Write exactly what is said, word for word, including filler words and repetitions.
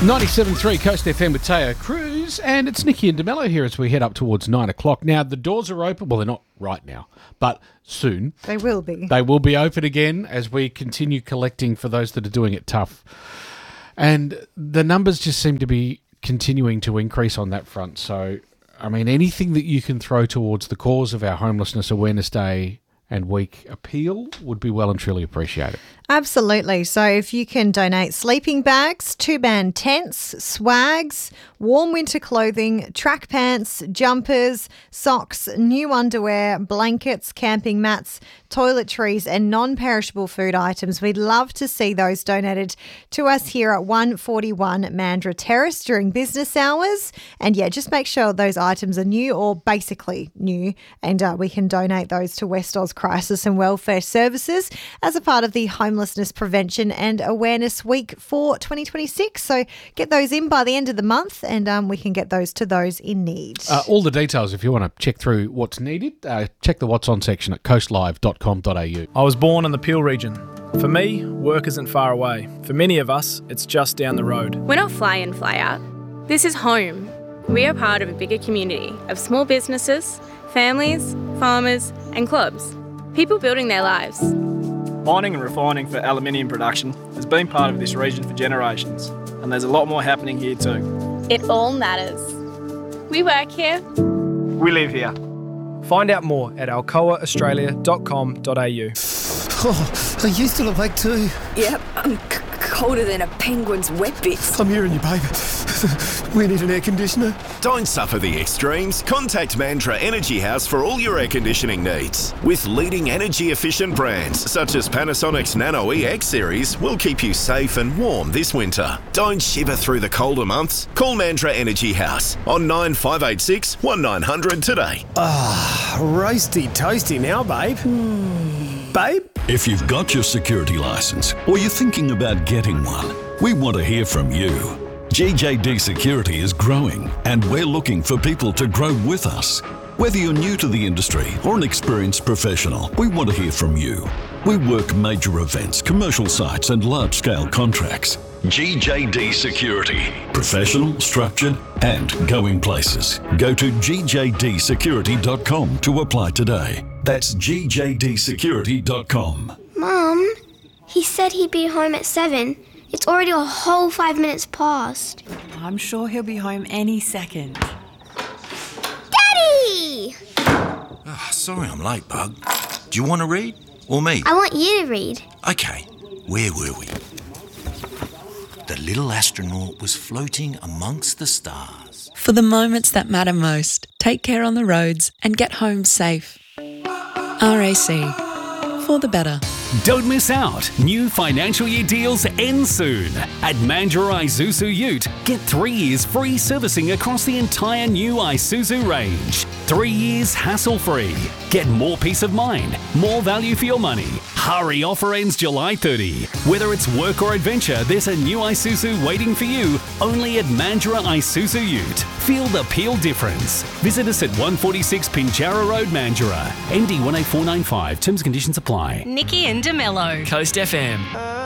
ninety-seven point three Coast F M with Teo Cruz, and it's Nikki and DeMello here as we head up towards nine o'clock. Now, the doors are open. Well, they're not right now, but soon. They will be. They will be open again as we continue collecting for those that are doing it tough. And the numbers just seem to be continuing to increase on that front. So, I mean, anything that you can throw towards the cause of our Homelessness Awareness Day and Week appeal would be well and truly appreciated. Absolutely. So if you can donate sleeping bags, two-man tents, swags, warm winter clothing, track pants, jumpers, socks, new underwear, blankets, camping mats, toiletries and non-perishable food items, we'd love to see those donated to us here at one forty-one Mandurah Terrace during business hours. And yeah, just make sure those items are new or basically new, and uh, we can donate those to West Oz Crisis and Welfare Services as a part of the Homelessness Prevention and Awareness Week for twenty twenty-six. So get those in by the end of the month, and um, we can get those to those in need. Uh, all the details, if you want to check through what's needed, uh, check the What's On section at coastlive dot com dot a u. I was born in the Peel region. For me, work isn't far away. For many of us, it's just down the road. We're not fly in, fly out. This is home. We are part of a bigger community of small businesses, families, farmers and clubs. People building their lives. Mining and refining for aluminium production has been part of this region for generations, and there's a lot more happening here too. It all matters. We work here. We live here. Find out more at alcoa australia dot com dot a u. Oh, are you still awake too? Yep, I'm c- colder than a penguin's wet bits. I'm hearing you, babe. We need an air conditioner. Don't suffer the extremes. Contact Mandurah Energy House for all your air conditioning needs. With leading energy-efficient brands such as Panasonic's Nano E X series, will keep you safe and warm this winter. Don't shiver through the colder months. Call Mandurah Energy House on nine five eight six, one nine hundred today. Ah, roasty toasty now, babe. Mm. Babe? If you've got your security licence or you're thinking about getting one, we want to hear from you. G J D Security is growing, and we're looking for people to grow with us. Whether you're new to the industry or an experienced professional, we want to hear from you. We work major events, commercial sites and large-scale contracts. G J D Security. Professional, structured and going places. Go to g j d security dot com to apply today. That's g j d security dot com. Mum, he said he'd be home at seven. It's already a whole five minutes past. I'm sure he'll be home any second. Daddy! Oh, sorry I'm late, Bug. Do you want to read? Or me? I want you to read. Okay, where were we? The little astronaut was floating amongst the stars. For the moments that matter most, take care on the roads and get home safe. R A C. For the better. Don't miss out. New financial year deals end soon. At Mandurah Isuzu Ute, get three years free servicing across the entire new Isuzu range. Three years hassle-free. Get more peace of mind, more value for your money. Hurry, offer ends July thirtieth. Whether it's work or adventure, there's a new Isuzu waiting for you only at Mandurah Isuzu Ute. Feel the Peel difference. Visit us at one forty-six Pinjarra Road, Mandurah. N D one eight four nine five. Terms and conditions apply. Nikki and DeMello. Coast F M.